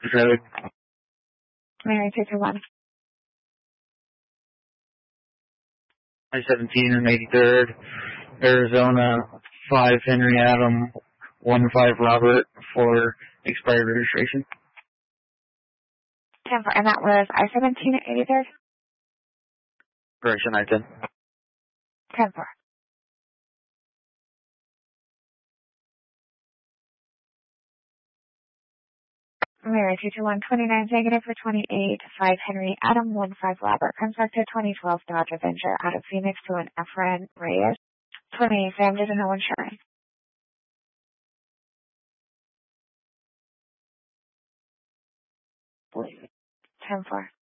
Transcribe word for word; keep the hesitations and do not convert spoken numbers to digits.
Road. Mary two two one. I seventeen and eighty-third, Arizona, five Henry Adam, one five Robert for expired registration. ten four, and that was I seventeen and eighty-third? Correction, I ten. ten four. Mary two two one, twenty-nine negative for twenty-eight, five Henry Adam, one five Robert. Comes back to twenty twelve Dodge Avenger out of Phoenix to an Efren Reyes. twenty-eight family to no insurance. ten four.